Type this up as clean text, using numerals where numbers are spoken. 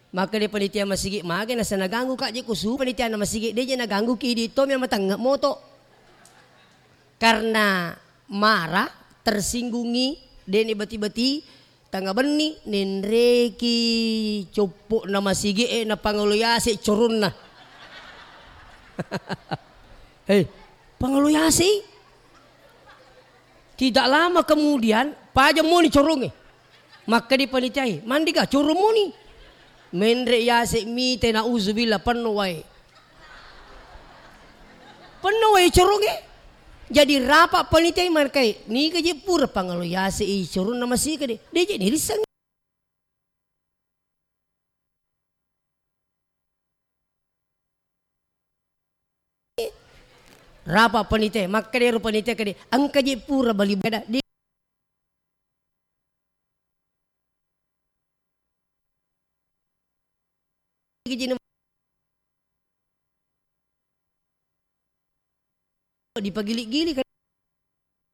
Maka dia panitia masigi, maka nasa naganggu ka di kusu panitia na masigi, dia naganggu ki dito may matangga moto. Karena marah, tersinggungi, dia bati-bati, tangga beni, nindreki cupu na masigi na panguluyasi curun na. Hei, panguluyasi. Tidak lama kemudian, pajang mo ni curung Maka di panitia, mandi ka curung mo ni. Mendre yase mite na uzubillah penuai curung jadi rapa panitia markai ni kaje pura pangalo yase i curung nama si kade dia jadi risang rapa panitia maka dia panitia kade ang kaje pura bali beda dia dipagili-gili kan